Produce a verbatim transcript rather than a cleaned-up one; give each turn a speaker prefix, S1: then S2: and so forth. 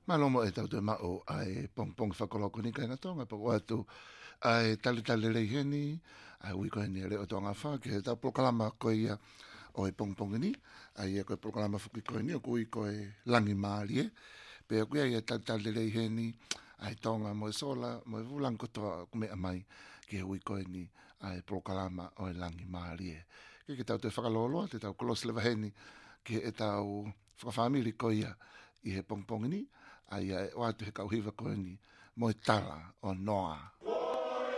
S1: Malomo e tau te mao ai pong pong whakoloko ni kai ngatonga pa watu ai tali tali rei heni ai ui koe ni reo tonga wha ke he tau prokalama koe ia o e pong pong ni ai e koe prokalama whuki koe ni o kui koe langi maari e pe o kui ai e tali tali rei heni ai tonga mo e sola mo e vulang kotoa kume amai ke ui koe ni ai prokalama o e langi maari e ke ke tau te whakaloloa te tau kolos lewa heni ke e tau whakawhamiri koe ia i he pong pong ni ai ai o atu he kauhiwa koe ni mo e tala o noa.